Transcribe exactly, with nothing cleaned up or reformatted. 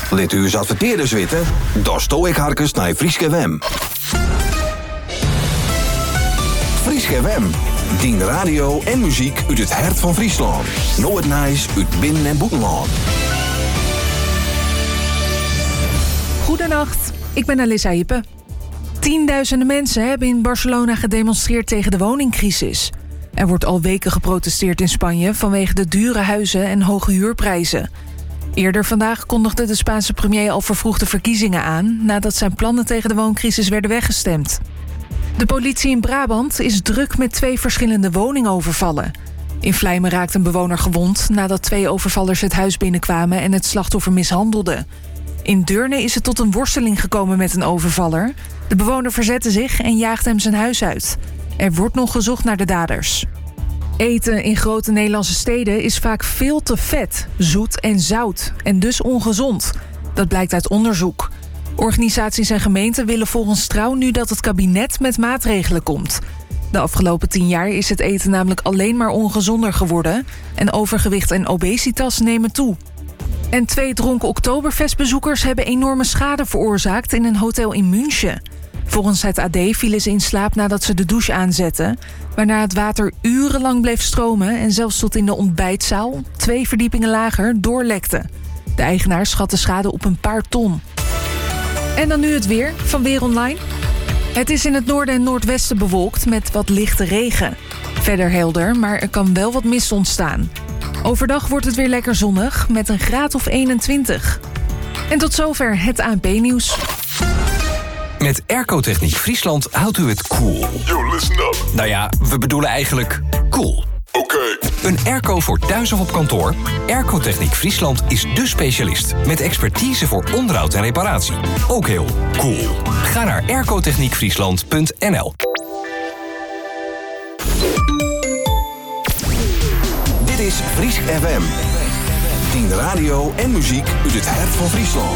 Lit u eens adverteerders weten? Dan stoor ik harkens naar Frieske W M. Frieske W M. Dien radio en muziek uit het hart van Friesland. Nooit nice uit binnen- en boetenland. Goedenacht, ik ben Alissa Hippe. Tienduizenden mensen hebben in Barcelona gedemonstreerd tegen de woningcrisis. Er wordt al weken geprotesteerd in Spanje vanwege de dure huizen en hoge huurprijzen. Eerder vandaag kondigde de Spaanse premier al vervroegde verkiezingen aan nadat zijn plannen tegen de wooncrisis werden weggestemd. De politie in Brabant is druk met twee verschillende woningovervallen. In Vlijmen raakt een bewoner gewond nadat twee overvallers het huis binnenkwamen en het slachtoffer mishandelden. In Deurne is het tot een worsteling gekomen met een overvaller. De bewoner verzette zich en jaagde hem zijn huis uit. Er wordt nog gezocht naar de daders. Eten in grote Nederlandse steden is vaak veel te vet, zoet en zout en dus ongezond. Dat blijkt uit onderzoek. Organisaties en gemeenten willen volgens Trouw nu dat het kabinet met maatregelen komt. De afgelopen tien jaar is het eten namelijk alleen maar ongezonder geworden en overgewicht en obesitas nemen toe. En twee dronken Oktoberfestbezoekers hebben enorme schade veroorzaakt in een hotel in München. Volgens het A D vielen ze in slaap nadat ze de douche aanzetten, waarna het water urenlang bleef stromen en zelfs tot in de ontbijtzaal, twee verdiepingen lager, doorlekte. De eigenaar schat de schade op een paar ton. En dan nu het weer van Weer Online. Het is in het noorden en noordwesten bewolkt met wat lichte regen. Verder helder, maar er kan wel wat mist ontstaan. Overdag wordt het weer lekker zonnig met een graad of eenentwintig. En tot zover het A N P-nieuws. Met Airco-techniek Friesland houdt u het cool. Yo, listen up. Nou ja, we bedoelen eigenlijk cool. Oké. Okay. Een airco voor thuis of op kantoor? Airco-techniek Friesland is dé specialist. Met expertise voor onderhoud en reparatie. Ook heel cool. Ga naar airco-techniek friesland punt n l. Dit is Friesk F M. Dien radio en muziek uit het hart van Friesland.